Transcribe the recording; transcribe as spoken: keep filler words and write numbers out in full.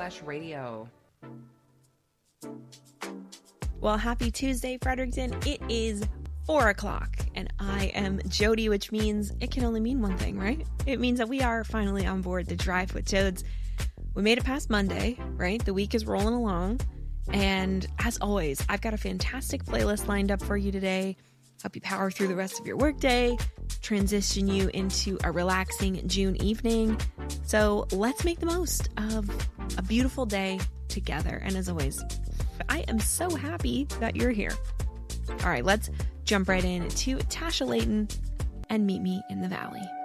slash radio. Well, happy Tuesday, Fredericton. It is four o'clock, and I am Jody, which means it can only mean one thing, right? It means that we are finally on board the Drive with Jodes. We made it past Monday, right? The week is rolling along, and as always, I've got a fantastic playlist lined up for you today. Help you power through the rest of your workday, transition you into a relaxing June evening. So let's make the most of a beautiful day together. And as always, I am so happy that you're here. All right, let's jump right in to Tasha Layton and Meet Me in the Valley.